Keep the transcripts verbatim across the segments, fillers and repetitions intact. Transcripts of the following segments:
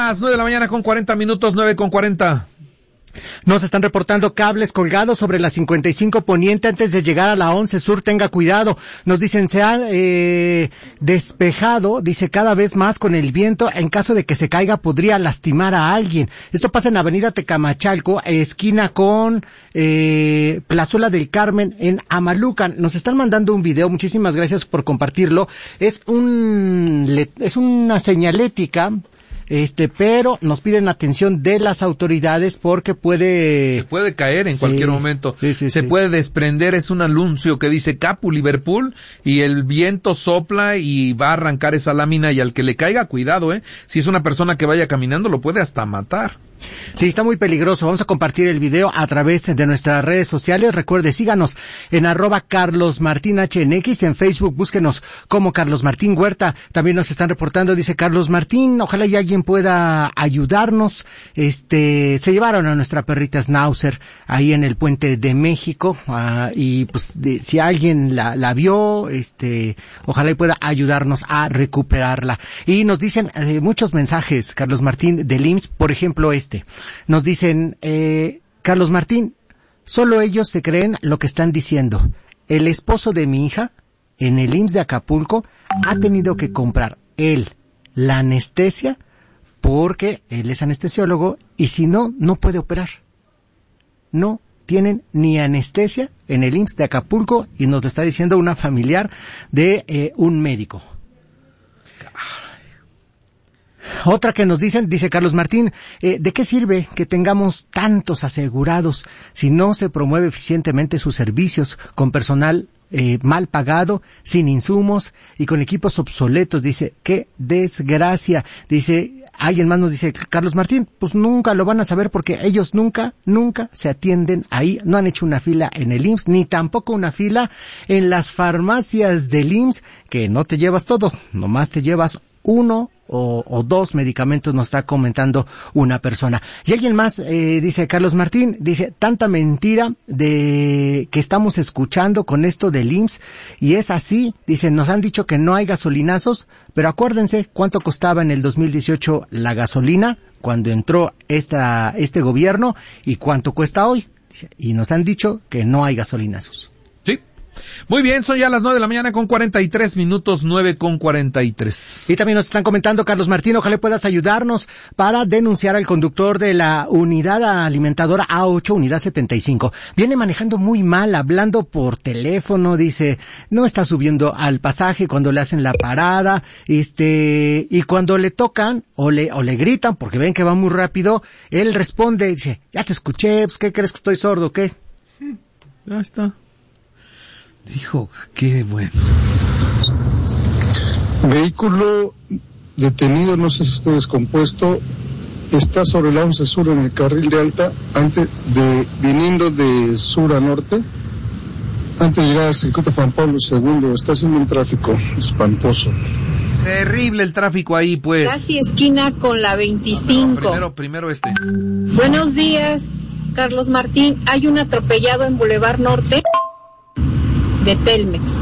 las nueve de la mañana con cuarenta minutos, nueve con cuarenta. Nos están reportando cables colgados sobre la cincuenta y cinco Poniente antes de llegar a la once Sur, tenga cuidado. Nos dicen, se ha eh, despejado, dice, cada vez más con el viento, en caso de que se caiga podría lastimar a alguien. Esto pasa en Avenida Tecamachalco, esquina con eh, Plazuela del Carmen en Amalucan. Nos están mandando un video, muchísimas gracias por compartirlo. Es un es una señalética, Este, pero nos piden atención de las autoridades porque puede... Se puede caer en sí, cualquier momento. Sí, sí, se sí. puede desprender, es un anuncio que dice Capu Liverpool y el viento sopla y va a arrancar esa lámina y al que le caiga, cuidado, eh. Si es una persona que vaya caminando, lo puede hasta matar. Sí, está muy peligroso. Vamos a compartir el video a través de nuestras redes sociales. Recuerde, síganos en arroba Carlos Martín H N X, en Facebook búsquenos como Carlos Martín Huerta. También nos están reportando, dice Carlos Martín, ojalá y alguien pueda ayudarnos. Este, se llevaron a nuestra perrita Schnauzer ahí en el Puente de México, uh, y pues de, si alguien la, la vio, este, ojalá y pueda ayudarnos a recuperarla. Y nos dicen eh, muchos mensajes, Carlos Martín, del I M S S, por ejemplo este. Nos dicen, eh, Carlos Martín, solo ellos se creen lo que están diciendo. El esposo de mi hija, en el I M S S de Acapulco, ha tenido que comprar él la anestesia porque él es anestesiólogo y si no, no puede operar. No tienen ni anestesia en el I M S S de Acapulco y nos lo está diciendo una familiar de eh, un médico. Otra que nos dicen, dice Carlos Martín, eh, ¿de qué sirve que tengamos tantos asegurados si no se promueve eficientemente sus servicios con personal eh, mal pagado, sin insumos y con equipos obsoletos? Dice, qué desgracia. Dice, alguien más nos dice, Carlos Martín, pues nunca lo van a saber porque ellos nunca, nunca se atienden ahí. No han hecho una fila en el I M S S, ni tampoco una fila en las farmacias del I M S S, que no te llevas todo, nomás te llevas uno o, o dos medicamentos, nos está comentando una persona. Y alguien más, eh, dice Carlos Martín, dice, tanta mentira de que estamos escuchando con esto del I M S S, y es así, dice, nos han dicho que no hay gasolinazos, pero acuérdense cuánto costaba en el dos mil dieciocho la gasolina, cuando entró esta, este gobierno, y cuánto cuesta hoy, dice, y nos han dicho que no hay gasolinazos. Sí. Muy bien, son ya las nueve de la mañana con cuarenta y tres minutos, nueve con cuarenta y tres. Y también nos están comentando, Carlos Martín, ojalá puedas ayudarnos para denunciar al conductor de la unidad alimentadora A ocho, unidad setenta y cinco. Viene manejando muy mal, hablando por teléfono, dice, no está subiendo al pasaje cuando le hacen la parada, este, y cuando le tocan, o le, o le gritan, porque ven que va muy rápido, él responde, dice, ya te escuché, pues, ¿qué crees que estoy sordo o qué? Ya está. Dijo, qué bueno. Vehículo detenido, no sé si está descompuesto, está sobre la once Sur en el carril de alta, antes de, viniendo de sur a norte, antes de llegar al circuito Juan Pablo segundo, está haciendo un tráfico espantoso. Terrible el tráfico ahí, pues. Casi esquina con la veinticinco. No, primero, primero este. Buenos días, Carlos Martín. Hay un atropellado en Boulevard Norte de Telmex.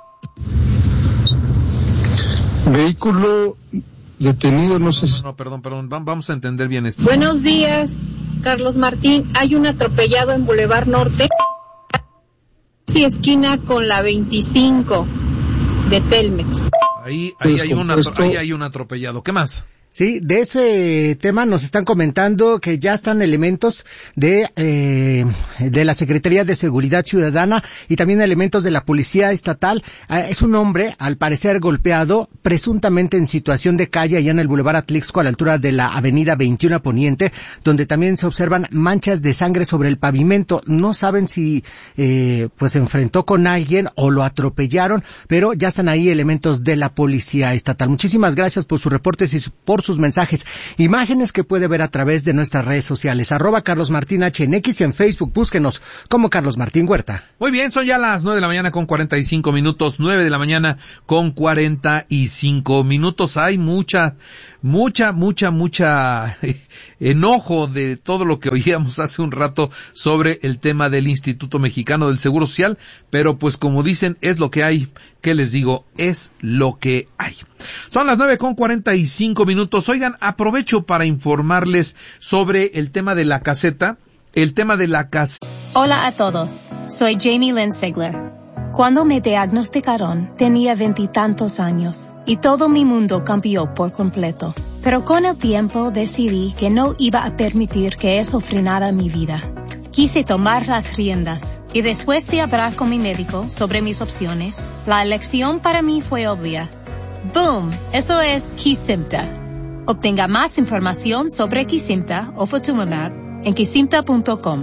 Vehículo detenido, no sé si... No, no, perdón, perdón, vamos a entender bien esto. Buenos días, Carlos Martín. Hay un atropellado en Boulevard Norte, casi esquina con la veinticinco de Telmex. Ahí, ahí hay un, ahí hay un atropellado. ¿Qué más? Sí, de ese tema nos están comentando que ya están elementos de eh, de la Secretaría de Seguridad Ciudadana y también elementos de la Policía Estatal. Eh, es un hombre, al parecer golpeado, presuntamente en situación de calle allá en el Boulevard Atlixco, a la altura de la Avenida veintiuno Poniente, donde también se observan manchas de sangre sobre el pavimento. No saben si eh, pues se enfrentó con alguien o lo atropellaron, pero ya están ahí elementos de la Policía Estatal. Muchísimas gracias por sus reportes y su, por sus mensajes. Imágenes que puede ver a través de nuestras redes sociales, arroba Carlos Martín H N X, y en Facebook búsquenos como Carlos Martín Huerta. Muy bien, son ya las nueve de la mañana con cuarenta y cinco minutos, nueve de la mañana con cuarenta y cinco minutos. Hay mucha, mucha, mucha, mucha enojo de todo lo que oíamos hace un rato sobre el tema del Instituto Mexicano del Seguro Social, pero pues como dicen, es lo que hay. ¿Qué les digo? Es lo que hay. Son las nueve con cuarenta y cinco minutos. Oigan, aprovecho para informarles sobre el tema de la caseta. El tema de la caseta. Hola a todos, soy Jamie Lynn Sigler. Cuando me diagnosticaron, tenía veintitantos años y todo mi mundo cambió por completo. Pero con el tiempo decidí que no iba a permitir que eso frenara mi vida. Quise tomar las riendas y después de hablar con mi médico sobre mis opciones, la elección para mí fue obvia. ¡Boom! Eso es Kesimpta. Obtenga más información sobre Kesimpta o Ofatumumab en kesimpta punto com.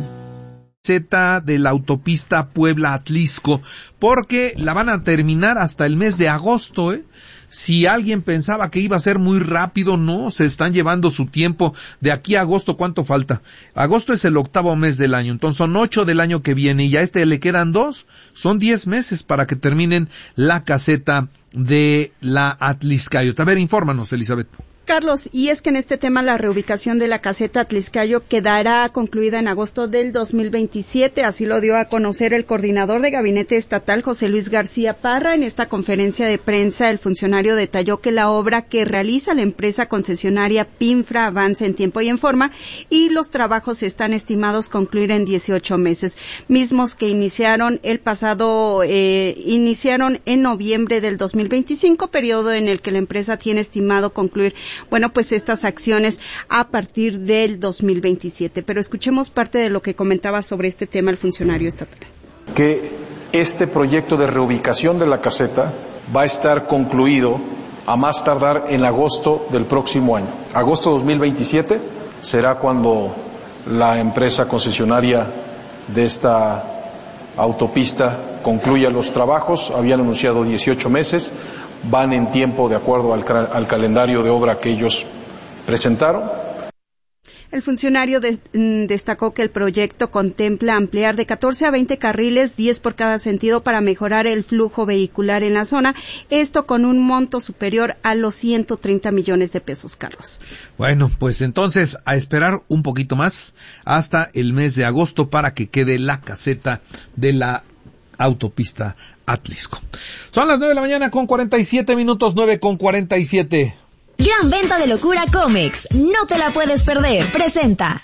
Z de la autopista Puebla-Atlisco, porque la van a terminar hasta el mes de agosto, ¿eh? Si alguien pensaba que iba a ser muy rápido, no, se están llevando su tiempo. De aquí a agosto, ¿cuánto falta? Agosto es el octavo mes del año, entonces son ocho del año que viene, y a este le quedan dos, son diez meses para que terminen la caseta de la Atliscayo. A ver, infórmanos, Elizabeth. Carlos, y es que en este tema la reubicación de la caseta Atliscayo quedará concluida en agosto del dos mil veintisiete, así lo dio a conocer el coordinador de gabinete estatal José Luis García Parra. En esta conferencia de prensa, el funcionario detalló que la obra que realiza la empresa concesionaria Pinfra avanza en tiempo y en forma, y los trabajos están estimados concluir en dieciocho meses, mismos que iniciaron el pasado, eh, iniciaron en noviembre del dos mil veinticinco, periodo en el que la empresa tiene estimado concluir Bueno, pues estas acciones a partir del dos mil veintisiete. Pero escuchemos parte de lo que comentaba sobre este tema el funcionario estatal. Que este proyecto de reubicación de la caseta va a estar concluido a más tardar en agosto del próximo año. Agosto dos mil veintisiete será cuando la empresa concesionaria de esta autopista concluya los trabajos. Habían anunciado dieciocho meses. Van en tiempo de acuerdo al, al calendario de obra que ellos presentaron. El funcionario de, destacó que el proyecto contempla ampliar de catorce a veinte carriles, diez por cada sentido, para mejorar el flujo vehicular en la zona, esto con un monto superior a los ciento treinta millones de pesos, Carlos. Bueno, pues entonces a esperar un poquito más hasta el mes de agosto para que quede la caseta de la autopista Atlisco. Son las nueve de la mañana con cuarenta y siete minutos, nueve con cuarenta y siete. Gran venta de locura Comex, no te la puedes perder, presenta.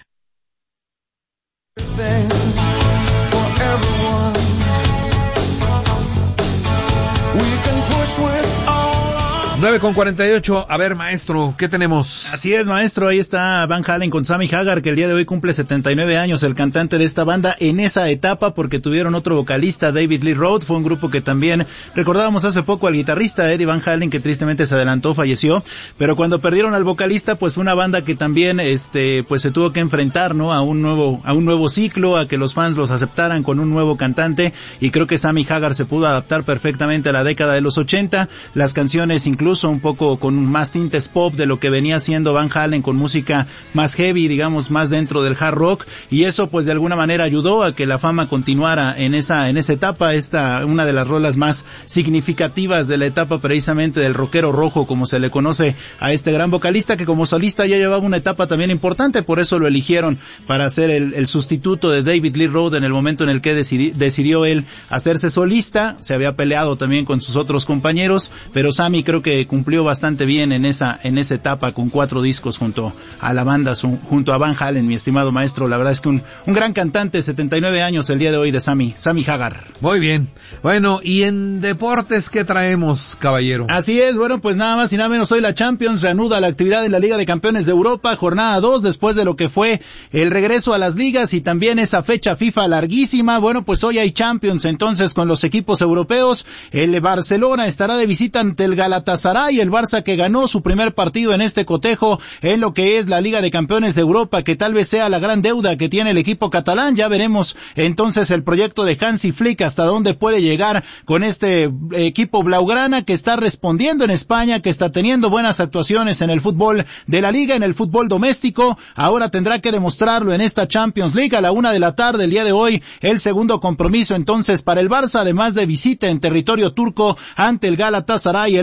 nueve con cuarenta y ocho, a ver, maestro, ¿qué tenemos? Así es, maestro, ahí está Van Halen con Sammy Hagar, que el día de hoy cumple setenta y nueve años, el cantante de esta banda, en esa etapa, porque tuvieron otro vocalista, David Lee Roth. Fue un grupo que también recordábamos hace poco al guitarrista Eddie Van Halen, que tristemente se adelantó, falleció, pero cuando perdieron al vocalista, pues fue una banda que también, este, pues se tuvo que enfrentar, ¿no?, a un nuevo, a un nuevo ciclo, a que los fans los aceptaran con un nuevo cantante, y creo que Sammy Hagar se pudo adaptar perfectamente a la década de los ochenta, las canciones incluso un poco con más tintes pop de lo que venía haciendo Van Halen, con música más heavy, digamos, más dentro del hard rock, y eso pues de alguna manera ayudó a que la fama continuara en esa en esa etapa. Esta, una de las rolas más significativas de la etapa precisamente del rockero rojo, como se le conoce a este gran vocalista, que como solista ya llevaba una etapa también importante, por eso lo eligieron para ser el, el sustituto de David Lee Roth en el momento en el que decidi, decidió él hacerse solista. Se había peleado también con sus otros compañeros, pero Sammy creo que cumplió bastante bien en esa en esa etapa, con cuatro discos junto a la banda, su, junto a Van Halen, mi estimado maestro. La verdad es que un, un gran cantante, setenta y nueve años el día de hoy de Sammy, Sammy Hagar. Muy bien. Bueno, y en deportes, ¿qué traemos, caballero? Así es, bueno, pues nada más y nada menos, hoy la Champions reanuda la actividad en la Liga de Campeones de Europa, jornada dos, después de lo que fue el regreso a las ligas y también esa fecha FIFA larguísima. Bueno, pues hoy hay Champions entonces con los equipos europeos. El Barcelona estará de visita ante el Galatasaray, el Barça que ganó su primer partido en este cotejo en lo que es la Liga de Campeones de Europa, que tal vez sea la gran deuda que tiene el equipo catalán. Ya veremos entonces el proyecto de Hansi Flick hasta dónde puede llegar con este equipo blaugrana, que está respondiendo en España, que está teniendo buenas actuaciones en el fútbol de la Liga, en el fútbol doméstico. Ahora tendrá que demostrarlo en esta Champions League. A la una de la tarde el día de hoy, el segundo compromiso entonces para el Barça, además de visita en territorio turco ante el Galatasaray. El Arsenal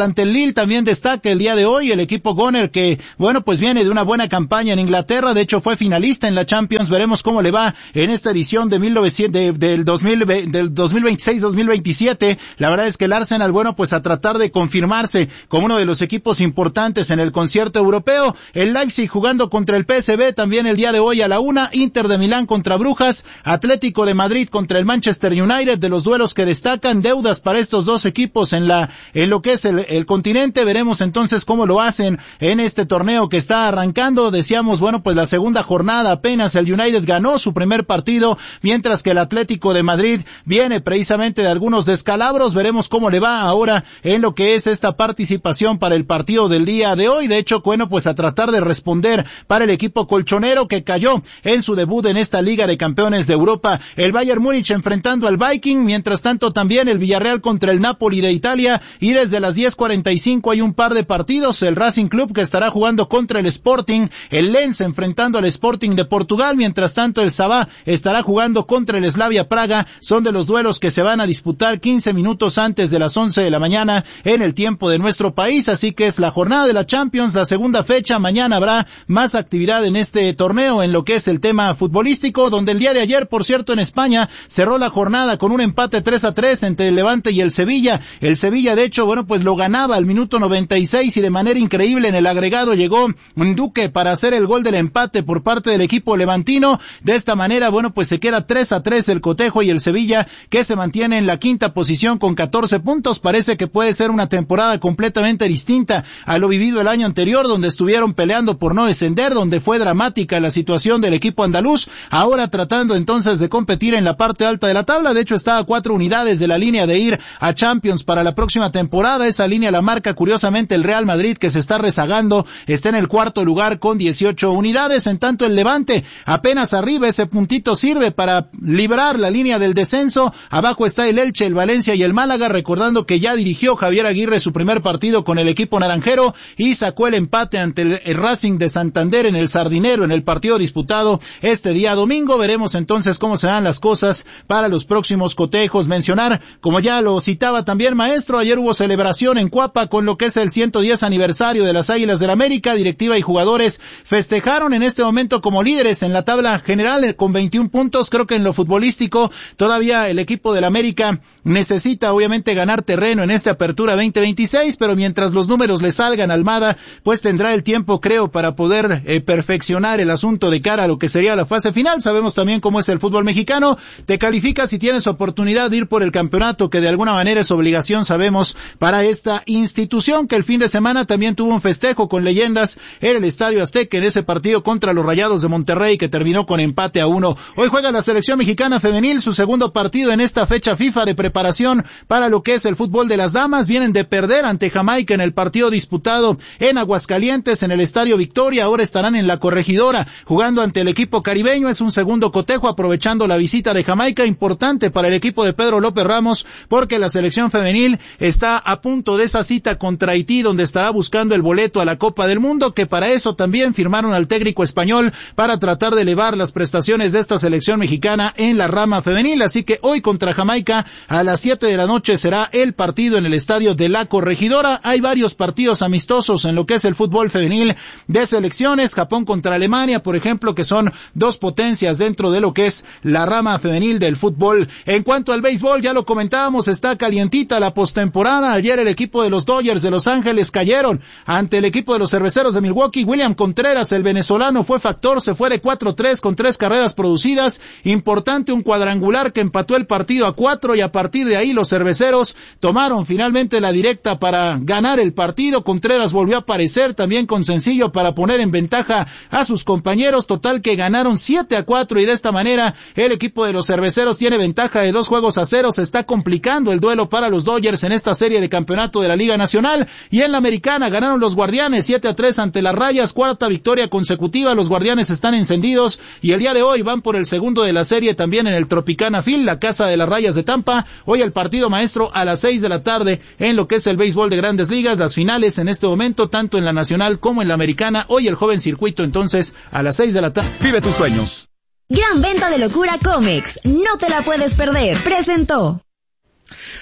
ante el Lille también destaca el día de hoy el equipo Gunner, que bueno pues viene de una buena campaña en Inglaterra, de hecho fue finalista en la Champions. Veremos cómo le va en esta edición de mil novecientos de, del dos mil del dos mil veintiséis dos mil veintisiete. La verdad es que el Arsenal, bueno, pues a tratar de confirmarse como uno de los equipos importantes en el concierto europeo. El Leipzig jugando contra el P S V también el día de hoy a la una. Inter de Milán contra Brujas, Atlético de Madrid contra el Manchester United, de los duelos que destacan. Deudas para estos dos equipos en la en lo que es el, el continente. Veremos entonces cómo lo hacen en este torneo que está arrancando. Decíamos, bueno, pues la segunda jornada apenas el United ganó su primer partido, mientras que el Atlético de Madrid viene precisamente de algunos descalabros. Veremos cómo le va ahora en lo que es esta participación para el partido del día de hoy. De hecho, bueno, pues a tratar de responder para el equipo colchonero que cayó en su debut en esta Liga de Campeones de Europa. El Bayern Múnich enfrentando al Viking, mientras tanto también el Villarreal contra el Napoli de Italia, y desde las diez cuarenta y cinco hay un par de partidos. El Racing Club que estará jugando contra el Sporting, el Lens enfrentando al Sporting de Portugal, mientras tanto el Sabah estará jugando contra el Slavia Praga. Son de los duelos que se van a disputar quince minutos antes de las once de la mañana en el tiempo de nuestro país, así que es la jornada de la Champions, la segunda fecha. Mañana habrá más actividad en este torneo en lo que es el tema futbolístico, donde el día de ayer, por cierto, en España cerró la jornada con un empate tres a tres entre el Levante y el Sevilla. El Sevilla, de hecho, bueno, pues lo ganaba al minuto noventa y seis y de manera increíble en el agregado llegó Duque para hacer el gol del empate por parte del equipo levantino. De esta manera, bueno, pues se queda tres a tres el cotejo y el Sevilla, que se mantiene en la quinta posición con catorce puntos. Parece que puede ser una temporada completamente distinta a lo vivido el año anterior, donde estuvieron peleando por no descender, donde fue dramática la situación del equipo andaluz. Ahora tratando entonces de competir en la parte alta de la tabla. De hecho, está a cuatro unidades de la línea de ir a Champions para la próxima temporada. Esa línea la marca curiosamente el Real Madrid, que se está rezagando, está en el cuarto lugar con dieciocho unidades. En tanto el Levante apenas arriba, ese puntito sirve para librar la línea del descenso. Abajo está el Elche, el Valencia y el Málaga, recordando que ya dirigió Javier Aguirre su primer partido con el equipo naranjero y sacó el empate ante el, el Racing de Santander en el Sardinero en el partido disputado este día domingo. Veremos entonces cómo se dan las cosas para los próximos cotejos. Mencionar, como ya lo citaba también maestro, ayer hubo celebración en Cuapa con lo que es el ciento diez aniversario de las Águilas del América. Directiva y jugadores festejaron en este momento como líderes en la tabla general con veintiún puntos. Creo que en lo futbolístico todavía el equipo del América necesita obviamente ganar terreno en esta apertura veinte veintiséis, pero mientras los números le salgan a Almada, pues tendrá el tiempo, creo, para poder eh, perfeccionar el asunto de cara a lo que sería la fase final. Sabemos también cómo es el fútbol mexicano. Te calificas si tienes oportunidad de ir por el campeonato, que de alguna manera es obligación, sabemos, para esta institución, que el fin de semana también tuvo un festejo con leyendas en el Estadio Azteca en ese partido contra los Rayados de Monterrey, que terminó con empate a uno. Hoy juega la selección mexicana femenil su segundo partido en esta fecha FIFA de preparación para lo que es el fútbol de las damas. Vienen de perder ante Jamaica en el partido disputado en Aguascalientes en el Estadio Victoria. Ahora estarán en la Corregidora jugando ante el equipo caribeño. Es un segundo cotejo aprovechando la visita de Jamaica, importante para el equipo de Pedro López Ramos, porque la selección femenil está a punto de esa cita contra Haití, donde estará buscando el boleto a la Copa del Mundo, que para eso también firmaron al técnico español para tratar de elevar las prestaciones de esta selección mexicana en la rama femenil. Así que hoy contra Jamaica a las siete de la noche será el partido en el Estadio de la Corregidora. Hay varios partidos amistosos en lo que es el fútbol femenil de selecciones. Japón contra Alemania, por ejemplo, que son dos potencias dentro de lo que es la rama femenil del fútbol. En cuanto al béisbol, ya lo comentábamos, está calientita la postemporada. Ayer el equipo de los Dodgers de Los Ángeles cayeron ante el equipo de los Cerveceros de Milwaukee. William Contreras, el venezolano, fue factor, se fue de cuatro tres con tres carreras producidas. Importante, un cuadrangular que empató el partido a cuatro, y a partir de ahí los Cerveceros tomaron finalmente la directa para ganar el partido. Contreras volvió a aparecer también con sencillo para poner en ventaja a sus compañeros. Total que ganaron siete a cuatro, y de esta manera el equipo de los Cerveceros tiene ventaja de dos juegos a cero. Se está complicando el duelo para los Dodgers en esta serie de campeonato de la Liga Nacional. Y en la Americana ganaron los Guardianes siete a tres ante las Rayas, cuarta victoria consecutiva. Los Guardianes están encendidos y el día de hoy van por el segundo de la serie también en el Tropicana Field, la casa de las Rayas de Tampa. Hoy el partido maestro a las seis de la tarde en lo que es el béisbol de Grandes Ligas, las finales en este momento tanto en la Nacional como en la Americana. Hoy el joven circuito entonces a las seis de la tarde. Vive tus sueños. Gran venta de locura Comex, no te la puedes perder, presentó.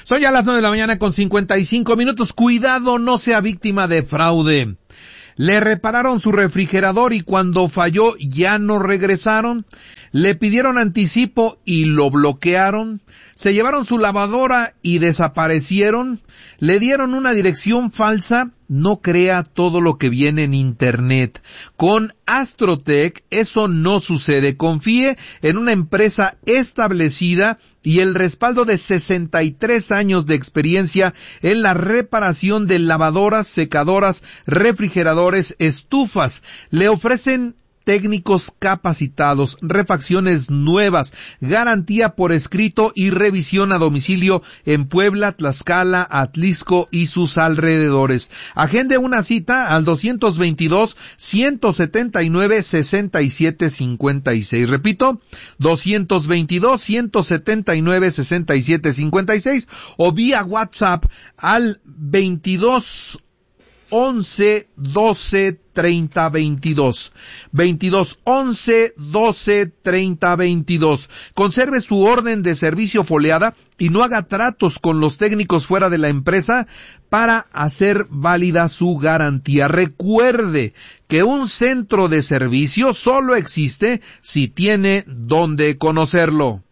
Son ya las nueve de la mañana con cincuenta y cinco minutos. Cuidado, no sea víctima de fraude. Le repararon su refrigerador y cuando falló ya no regresaron. Le pidieron anticipo y lo bloquearon. Se llevaron su lavadora y desaparecieron. Le dieron una dirección falsa. No crea todo lo que viene en Internet. Con Astrotech eso no sucede. Confíe en una empresa establecida y el respaldo de sesenta y tres años de experiencia en la reparación de lavadoras, secadoras, refrigeradores, estufas. Le ofrecen técnicos capacitados, refacciones nuevas, garantía por escrito y revisión a domicilio en Puebla, Tlaxcala, Atlixco y sus alrededores. Agende una cita al doscientos veintidós, ciento setenta y nueve, sesenta y siete cincuenta y seis. Repito, doscientos veintidós, ciento setenta y nueve, sesenta y siete cincuenta y seis o vía WhatsApp al veintidós once doce treinta veintidós, veintidós once doce treinta veintidós. Conserve su orden de servicio foliada y no haga tratos con los técnicos fuera de la empresa para hacer válida su garantía. Recuerde que un centro de servicio solo existe si tiene donde conocerlo.